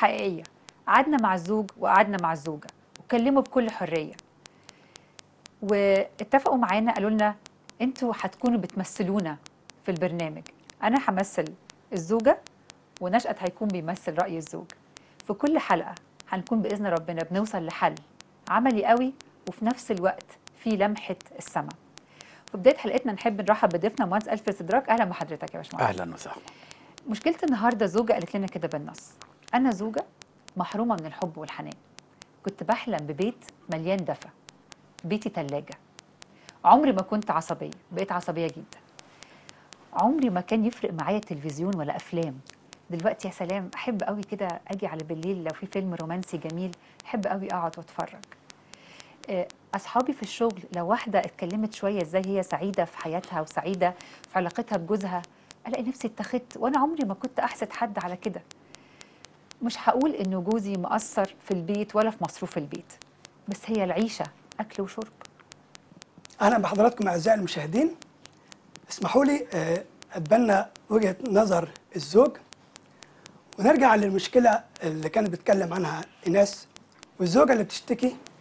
حقيقيه. قعدنا مع الزوج وقعدنا مع الزوجه وكلموا بكل حريه، واتفقوا معانا قالوا لنا انتوا هتكونوا بتمثلونا في البرنامج. انا همثل الزوجه ونشأت هيكون بيمثل رأي الزوج. في كل حلقه هنكون باذن ربنا بنوصل لحل عملي قوي وفي نفس الوقت في لمحه السما. في بدايه حلقتنا نحب نرحب بضيفنا مهندس ألفريد سدراك. اهلا بحضرتك يا باشمهندس. اهلا وسهلا. مشكله النهارده زوجه قالت لنا كده بالنص: انا زوجه محرومه من الحب والحنان، كنت بحلم ببيت مليان دفى، بيتي تلاجة، عمري ما كنت عصبيه، بقيت عصبيه جدا، عمري ما كان يفرق معايا تلفزيون ولا افلام، دلوقتي يا سلام احب قوي كده اجي على بالليل لو في فيلم رومانسي جميل احب قوي اقعد واتفرج. اصحابي في الشغل لو واحده اتكلمت شويه ازاي هي سعيده في حياتها وسعيده في علاقتها بجوزها الاقي نفسي اتخذت، وانا عمري ما كنت احسد حد على كده. مش هقول انه جوزي مقصر في البيت ولا في مصروف البيت، بس هي العيشه اكل وشرب. اهلا بحضراتكم اعزائي المشاهدين. اسمحوا لي اتبنى وجهه نظر الزوج ونرجع للمشكله اللي كانت بتتكلم عنها ايناس، والزوجه اللي بتشتكي